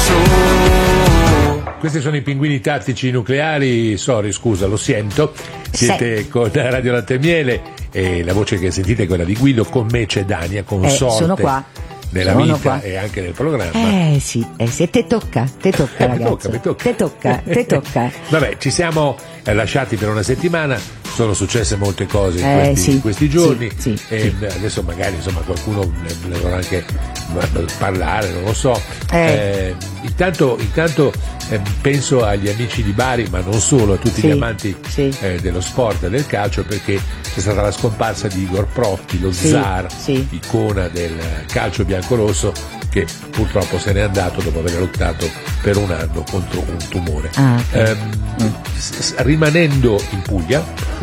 Questi sono i Pinguini Tattici Nucleari. Sorry, scusa, lo sento. Siete con Radio Latte e Miele e la voce che sentite è quella di Guido. Con me c'è Dania, consorte sono qua. nella sono vita qua. e anche nel programma. Sì, te tocca ragazzo. Te tocca. Vabbè, ci siamo lasciati per una settimana. Sono successe molte cose in questi giorni e adesso magari qualcuno ne vorrà anche parlare, non lo so. Intanto penso agli amici di Bari, ma non solo, a tutti gli amanti dello sport e del calcio, perché c'è stata la scomparsa di Igor Protti, lo zar, icona del calcio biancorosso, che purtroppo se n'è andato dopo aver lottato per un anno contro un tumore. Rimanendo in Puglia,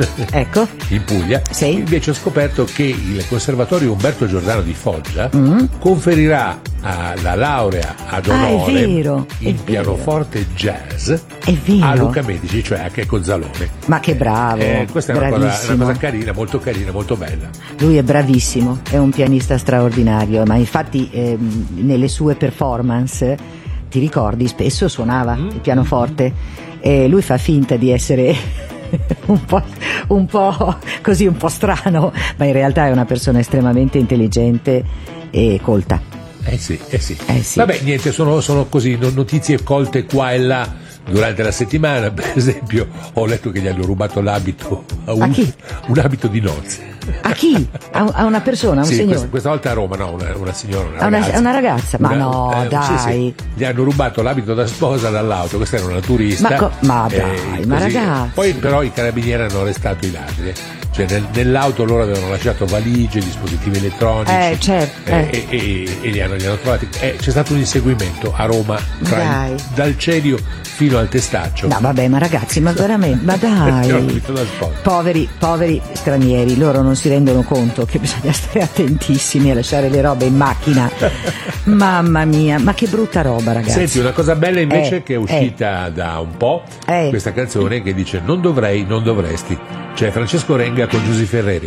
invece ho scoperto che il Conservatorio Umberto Giordano di Foggia conferirà la laurea ad onore in pianoforte jazz a Luca Medici, cioè a Checco Zalone. Ma che bravo! Questa è una cosa carina, molto bella. Lui è bravissimo, è un pianista straordinario, ma infatti nelle sue performance, ti ricordi, spesso suonava il pianoforte e lui fa finta di essere un po' così, un po' strano, ma in realtà è una persona estremamente intelligente e colta. Sì. Vabbè, niente, sono così notizie colte qua e là durante la settimana. Per esempio, ho letto che gli hanno rubato l'abito a chi? Un abito di nozze. A chi? A una persona, a un signore? Questa volta a Roma, no, una signora, una ragazza. Ma no, dai. Gli hanno rubato l'abito da sposa dall'auto, questa era una turista. Ma dai, ma ragazzi. Poi però i carabinieri hanno arrestato i ladri. Cioè nell'auto loro avevano lasciato valigie, dispositivi elettronici e li hanno trovati. C'è stato un inseguimento a Roma dal Cerio fino al Testaccio. No vabbè, ma ragazzi, ma veramente, ma dai, poveri stranieri, loro non si rendono conto che bisogna stare attentissimi a lasciare le robe in macchina. Mamma mia, ma che brutta roba, ragazzi. Senti, una cosa bella invece che è uscita da un po', questa canzone che dice non dovresti. C'è Francesco Renga con Giusy Ferreri.